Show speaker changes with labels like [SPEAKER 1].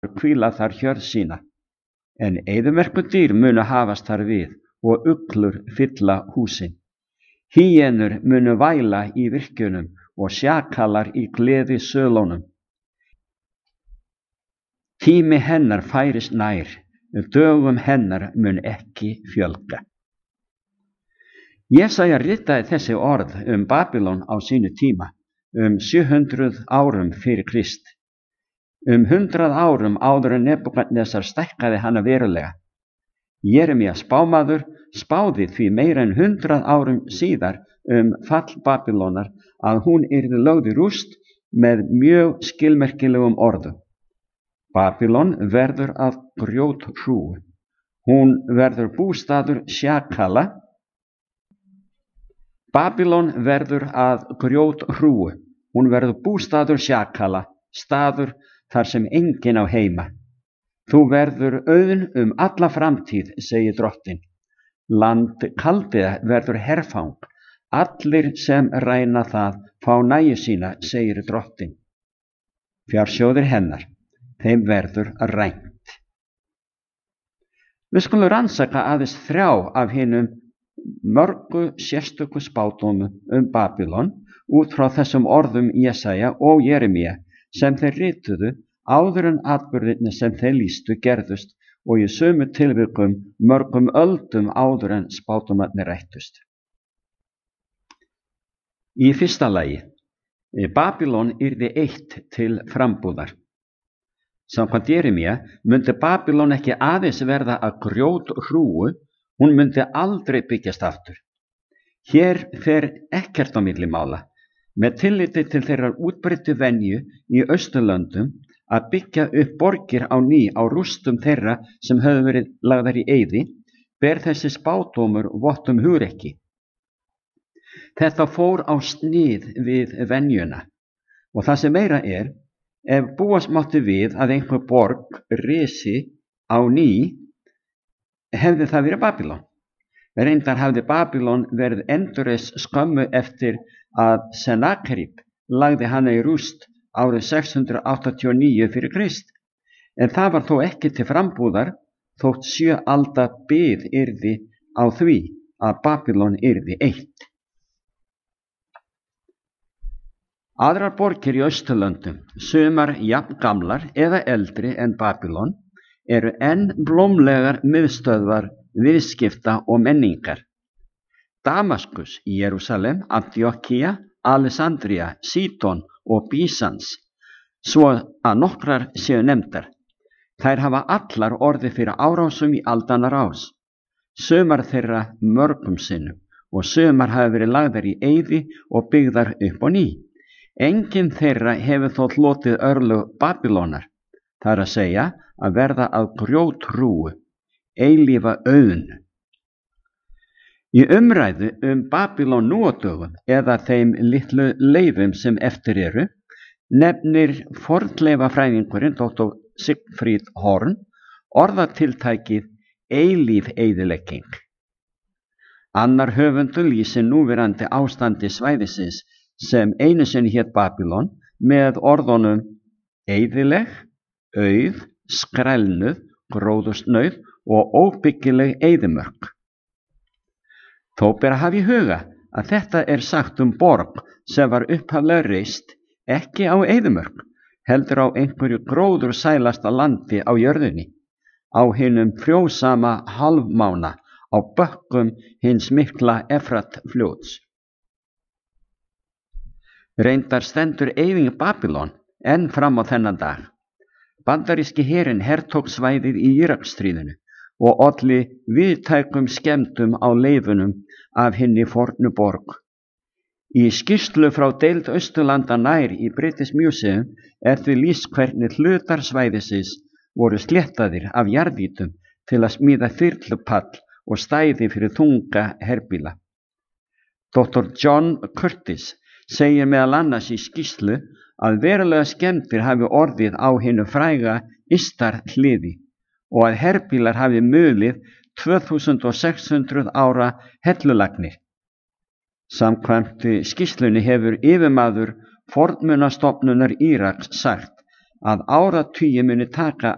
[SPEAKER 1] hvíla þar hjörð sína, en eyðimerkurdýr munu hafast þar við og uglur fylla húsin. Hýenur munu væla í virkjunum og sjakalar í gleði sölunum. Tími hennar færist nær, dögum hennar mun ekki fjölga. Jesaja ritaði þessi orð Babylon á sínu tíma, 700 árum fyrir Krist. 100 árum áður en Nebúkadnesar stækkaði hana verulega. Jeremía spámaður spáði því meira en 100 árum síðar fall Babylónar að hún yrði lögð í rúst með mjög skilmerkilegum orðum. Babylon verður að grjóthrúgu. Hún verður bústaður sjakala. Babylon verður að grjóthrúgu. Hún verður bústaður sjakala, staður þar sem enginn á heima. Þú verður auðn alla framtíð, segir drottinn. Land Kaldea verður herfang. Allir sem ræna það fá nægju sína, segir drottinn. Fjársjóðir hennar, þeim verður rænt. Við skulum rannsaka aðeins 3 af hinum mörgu sérstöku spádómum Babylon út frá þessum orðum Jesaja og Jeremía sem þeir rituðu áður en atburðirnir sem þeir lýstu gerðust og í sömu tilvikum mörgum öldum áður en spádómarnir rættust. Í fyrsta lagi, Babylon yrði eitt til frambúðar. Samkvæmt Jeremía myndi Babylon ekki aðeins verða að grjóthrúgu, hún myndi aldrei byggjast aftur. Hér fer ekkert á milli mála, með tilliti til þeirrar útbreiddu venju í Austurlöndum að byggja upp borgir á ný á rústum þeirra sem höfðu verið lagðar í eyði, ber þessi spádómur vott hugrekki. Þetta fór á snið við venjuna og það sem meira er, ef búast mátti við að einhver borg risi á ný, hefði það verið Babylon. Reyndar hafði Babylon verið endurreist skömmu eftir að Sennakerib lagði hana í rúst árið 689 fyrir Krist, en það var þó ekki til frambúðar þótt 7 alda bið yrði á því að Babylon yrði eitt. Aðrar borgir í Austurlöndum, sumar jafngamlar eða eldri en Babylon, eru enn blómlegar miðstöðvar viðskipta og menningar. Damaskus, Jerúsalem, Antíokkía, Alessandría, Sídon og Bísans, svo að nokkrar séu nefndar. Þær hafa allar orðið fyrir árásum í aldanna rás. Sumar þeirra mörgum sinnum og sumar hafa verið lagðar í eyði og byggðar upp á ný. Enginn þeirra hefur þó hlotið örlög Babylónar, það er að segja að verða að grjóthrúgu, eilífa auðn. Í umræðu Babylon nú á dögum eða þeim litlu leifum sem eftir eru, nefnir fornleifafræðingurinn Dr. Sigfríð Horn orðatiltækið eilíf eyðilegging. Annar höfundur lýsir núverandi ástandi svæðisins sem einu sinni hét Babylon með orðunum eyðileg, auð, skrælnuð, gróðursnauð og óbyggileg eyðimörk. Þó ber að hafa í huga að þetta er sagt borg sem var upphaflega reist ekki á eyðimörk, heldur á einhverju gróðursælasta landi á jörðinni, á hinum frjósama hálfmána á bökkum hins mikla Efrat-fljóts. Reyndar stendur eyðing Babylon enn fram á þennan dag. Bandaríski herinn hertók svæðið í Íraksstríðinu og olli víðtækum skemmdum á leifunum af hinni fornu borg. Í skýrslu frá deild Austurlanda nær í British Museum því lýst hvernig hlutar svæðisins voru sléttaðir af jarðvítum til að smíða þyrlupall og stæði fyrir þunga herbíla. Dr. John Curtis segir meðal annars í skýrslu að verulega skemmdir hafi orðið á hinu fræga Istar-hliði og að herbílar hafi mulið 2600 ára hellulagnir. Samkvæmt skýrslunni hefur yfirmaður fornmunastofnunar Íraks sagt að áratugi muni taka